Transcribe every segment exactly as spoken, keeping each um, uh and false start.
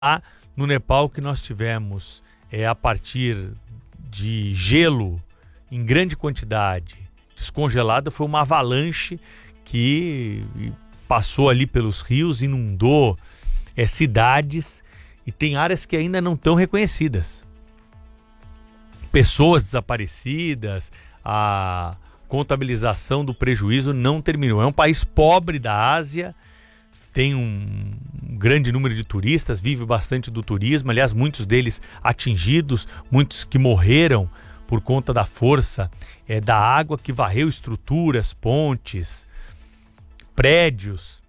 Lá no Nepal, que nós tivemos é, a partir de gelo em grande quantidade descongelada, foi uma avalanche que passou ali pelos rios, inundou é, cidades, e tem áreas que ainda não estão reconhecidas. Pessoas desaparecidas, a contabilização do prejuízo não terminou. É um país pobre da Ásia, tem um grande número de turistas, vive bastante do turismo, aliás, muitos deles atingidos, muitos que morreram por conta da força é, da água que varreu estruturas, pontes, prédios,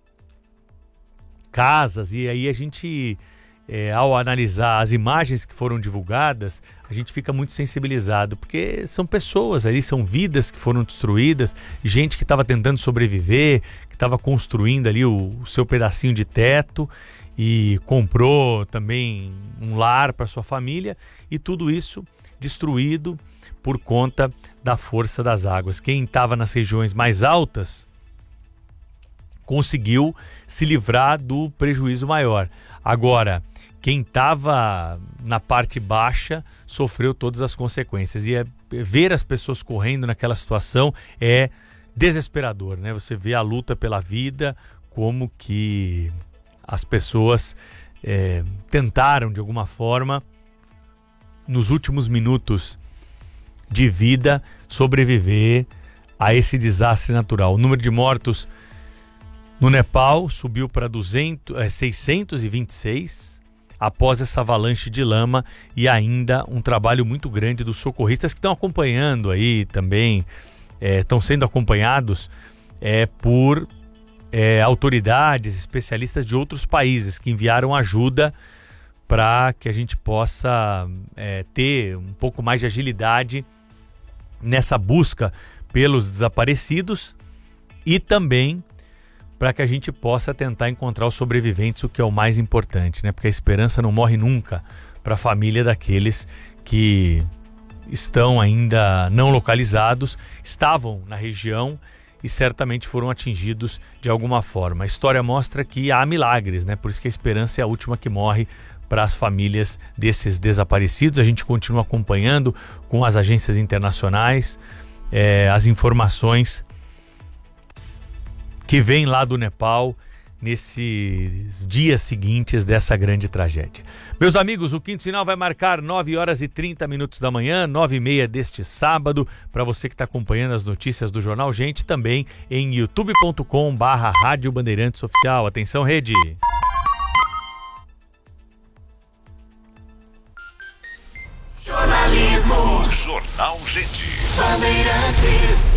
casas, e aí a gente, é, ao analisar as imagens que foram divulgadas, a gente fica muito sensibilizado, porque são pessoas ali, são vidas que foram destruídas, gente que estava tentando sobreviver, que estava construindo ali o, o seu pedacinho de teto e comprou também um lar para sua família, e tudo isso destruído por conta da força das águas. Quem estava nas regiões mais altas conseguiu se livrar do prejuízo maior. Agora, quem estava na parte baixa sofreu todas as consequências. E é, ver as pessoas correndo naquela situação é desesperador, né? Você vê a luta pela vida, como que as pessoas é, tentaram de alguma forma, nos últimos minutos de vida, sobreviver a esse desastre natural. O número de mortos no Nepal subiu para seiscentos e vinte e seis após essa avalanche de lama, e ainda um trabalho muito grande dos socorristas que estão acompanhando aí também, é, estão sendo acompanhados é, por é, autoridades, especialistas de outros países que enviaram ajuda para que a gente possa é, ter um pouco mais de agilidade nessa busca pelos desaparecidos, e também para que a gente possa tentar encontrar os sobreviventes, o que é o mais importante, né? Porque a esperança não morre nunca para a família daqueles que estão ainda não localizados, estavam na região e certamente foram atingidos de alguma forma. A história mostra que há milagres, né? Por isso que a esperança é a última que morre para as famílias desses desaparecidos. A gente continua acompanhando com as agências internacionais é, as informações que vem lá do Nepal nesses dias seguintes dessa grande tragédia. Meus amigos, o Quinto Sinal vai marcar nove horas e trinta minutos da manhã, nove e meia deste sábado, para você que está acompanhando as notícias do Jornal Gente, também em youtube ponto com barra Rádio Bandeirantes Oficial. Atenção, rede! Jornalismo. Jornal Gente. Bandeirantes.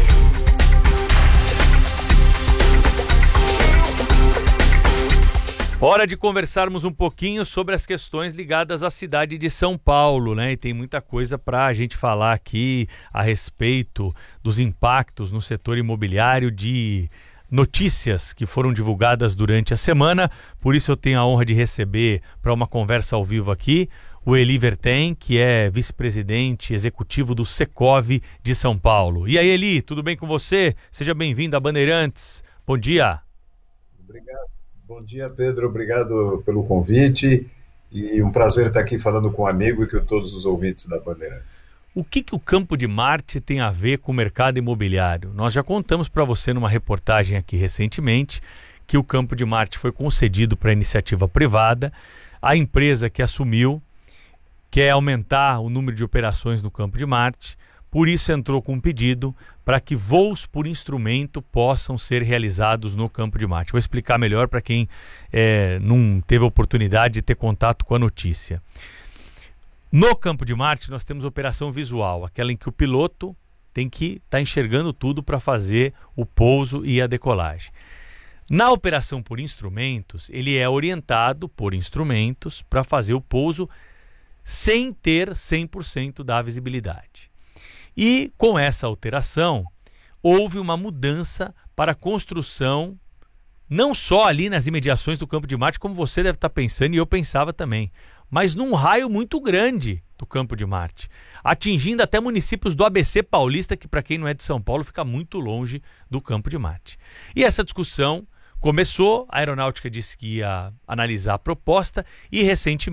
Hora de conversarmos um pouquinho sobre as questões ligadas à cidade de São Paulo, né? E tem muita coisa para a gente falar aqui a respeito dos impactos no setor imobiliário, de notícias que foram divulgadas durante a semana. Por isso eu tenho a honra de receber para uma conversa ao vivo aqui o Eli Vertem, que é vice-presidente executivo do Secov de São Paulo. E aí, Eli, tudo bem com você? Seja bem-vindo a Bandeirantes. Bom dia. Obrigado. Bom dia, Pedro. Obrigado pelo convite, e um prazer estar aqui falando com um amigo e com todos os ouvintes da Bandeirantes. O que, que o Campo de Marte tem a ver com o mercado imobiliário? Nós já contamos para você numa reportagem aqui recentemente que o Campo de Marte foi concedido para iniciativa privada. A empresa que assumiu quer aumentar o número de operações no Campo de Marte, por isso entrou com um pedido para que voos por instrumento possam ser realizados no Campo de Marte. Vou explicar melhor para quem é, não teve a oportunidade de ter contato com a notícia. No Campo de Marte nós temos operação visual, aquela em que o piloto tem que estar tá enxergando tudo para fazer o pouso e a decolagem. Na operação por instrumentos, ele é orientado por instrumentos para fazer o pouso sem ter cem por cento da visibilidade. E com essa alteração, houve uma mudança para a construção, não só ali nas imediações do Campo de Marte, como você deve estar pensando, e eu pensava também, mas num raio muito grande do Campo de Marte, atingindo até municípios do A B C paulista, que para quem não é de São Paulo fica muito longe do Campo de Marte. E essa discussão Começou, a aeronáutica disse que ia analisar a proposta e recentemente